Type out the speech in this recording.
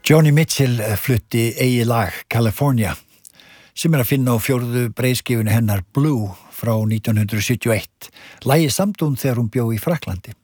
Joni Mitchell flutti eigi lag California sem að finna á 4. breiðskífunni hennar Blue frá 1971. Lagið samdi hún þegar hún bjó í Frakklandi.